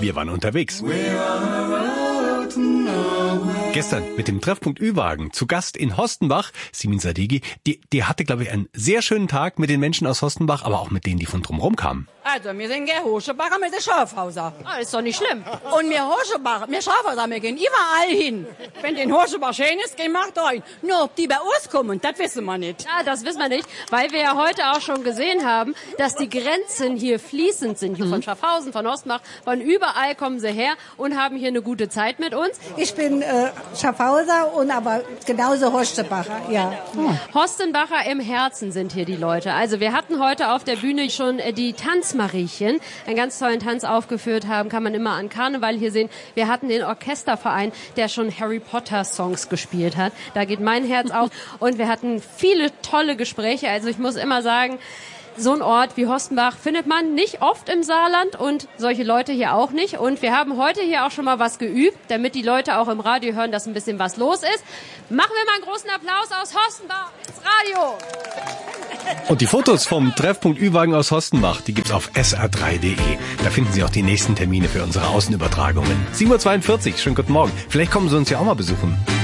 Wir waren unterwegs. Gestern mit dem Treffpunkt Ü-Wagen zu Gast in Hostenbach, Simin Sadeghi, die hatte, glaube ich, einen sehr schönen Tag mit den Menschen aus Hostenbach, aber auch mit denen, die von drumherum kamen. Also, wir sind Hoschebacher mit den Schafhauser. Ah, ist doch nicht schlimm. Und wir Hoschebacher, wir Schafhauser, wir gehen überall hin. Wenn den Hoschebach schön ist, gehen wir da hin. Nur ob die bei uns kommen, das wissen wir nicht. Ja, das wissen wir nicht, weil wir ja heute auch schon gesehen haben, dass die Grenzen hier fließend sind. Hier von Schaffhausen, von Hostenbach, von überall kommen sie her und haben hier eine gute Zeit mit uns. Ich bin Schaffhauser und aber genauso Hostebacher, ja. Hostenbacher im Herzen sind hier die Leute. Also wir hatten heute auf der Bühne schon die Tanzmariechen, einen ganz tollen Tanz aufgeführt haben, kann man immer an Karneval hier sehen. Wir hatten den Orchesterverein, der schon Harry Potter Songs gespielt hat. Da geht mein Herz auf. Und wir hatten viele tolle Gespräche. Also ich muss immer sagen, so ein Ort wie Hostenbach findet man nicht oft im Saarland und solche Leute hier auch nicht. Und wir haben heute hier auch schon mal was geübt, damit die Leute auch im Radio hören, dass ein bisschen was los ist. Machen wir mal einen großen Applaus aus Hostenbach ins Radio. Und die Fotos vom Treffpunkt Ü-Wagen aus Hostenbach, die gibt's auf sr3.de. Da finden Sie auch die nächsten Termine für unsere Außenübertragungen. 7:42 Uhr, schönen guten Morgen. Vielleicht kommen Sie uns ja auch mal besuchen.